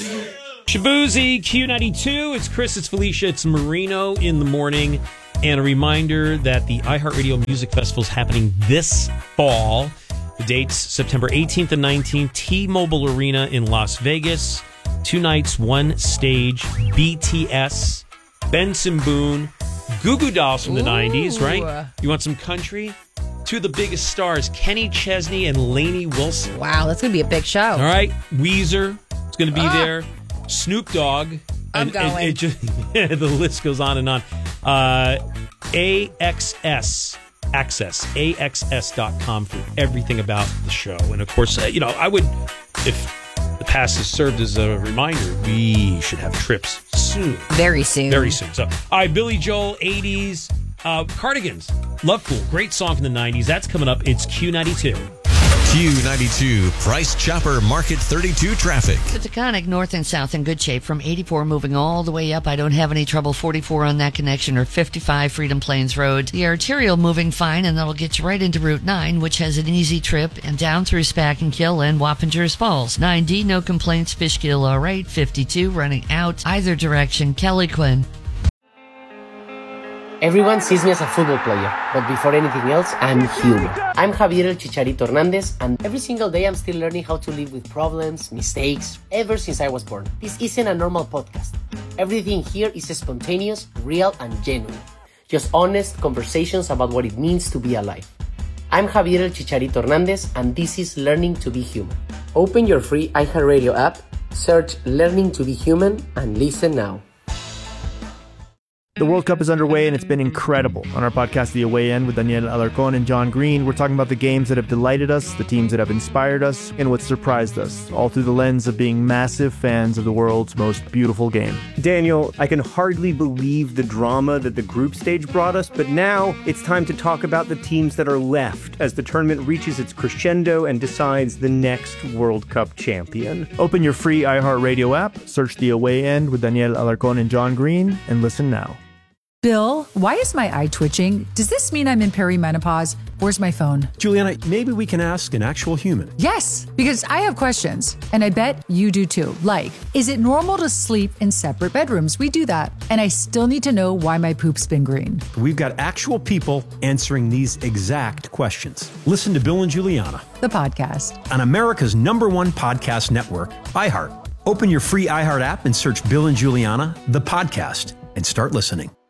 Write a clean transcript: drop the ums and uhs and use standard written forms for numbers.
Shabuzi, Q92. It's Chris, it's Felicia, it's Marino in the morning. And a reminder that the iHeartRadio Music Festival is happening this fall. The dates, September 18th and 19th, T-Mobile Arena in Las Vegas. 2 nights, 1 stage, BTS, Benson Boone, Goo Goo Dolls from the 90s, right? You want some country? 2 of the biggest stars, Kenny Chesney and Lainey Wilson. Wow, that's going to be a big show. All right, Weezer is going to be there. Snoop Dogg. I'm going. It just, the list goes on and on. AXS. Access, AXS.com for everything about the show. And of course, I would, if the past has served as a reminder, we should have trips soon. Very soon. Very soon. So, all right, Billy Joel, 80s. Cardigans, Love Fool, great song from the 90s. That's coming up. It's Q92. Q92, Price Chopper Market 32 traffic. The Taconic north and south in good shape from 84 moving all the way up. I don't have any trouble. 44 on that connection or 55 Freedom Plains Road. The arterial moving fine, and that'll get you right into Route 9, which has an easy trip, and down through Spackenkill and Wappingers Falls. 9D, no complaints. Fishkill, all right. 52 running out either direction. Kelly Quinn. Everyone sees me as a football player, but before anything else, I'm human. I'm Javier El Chicharito Hernandez, and every single day I'm still learning how to live with problems, mistakes, ever since I was born. This isn't a normal podcast. Everything here is spontaneous, real, and genuine. Just honest conversations about what it means to be alive. I'm Javier El Chicharito Hernandez, and this is Learning to be Human. Open your free iHeartRadio app, search Learning to be Human, and listen now. The World Cup is underway, and it's been incredible. On our podcast, The Away End, with Daniel Alarcón and John Green, we're talking about the games that have delighted us, the teams that have inspired us, and what surprised us, all through the lens of being massive fans of the world's most beautiful game. Daniel, I can hardly believe the drama that the group stage brought us, but now it's time to talk about the teams that are left as the tournament reaches its crescendo and decides the next World Cup champion. Open your free iHeartRadio app, search The Away End with Daniel Alarcón and John Green, and listen now. Bill, why is my eye twitching? Does this mean I'm in perimenopause? Where's my phone? Juliana, maybe we can ask an actual human. Yes, because I have questions, and I bet you do too. Like, is it normal to sleep in separate bedrooms? We do that. And I still need to know why my poop's been green. We've got actual people answering these exact questions. Listen to Bill and Juliana, the podcast, on America's #1 podcast network, iHeart. Open your free iHeart app and search Bill and Juliana, the podcast, and start listening.